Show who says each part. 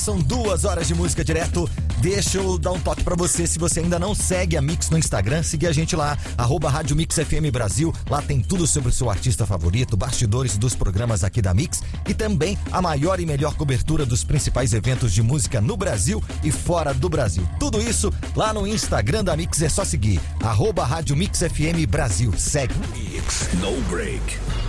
Speaker 1: são 2 horas de música direto. Deixa eu dar um toque pra você, se você ainda não segue a Mix no Instagram, seguir a gente lá, @Rádio Mix FM Brasil. Lá tem tudo sobre o seu artista favorito, bastidores dos programas aqui da Mix e também a maior e melhor cobertura dos principais eventos de música no Brasil e fora do Brasil. Tudo isso lá no Instagram da Mix, é só seguir, @Rádio Mix FM Brasil. Segue.
Speaker 2: Mix, no break.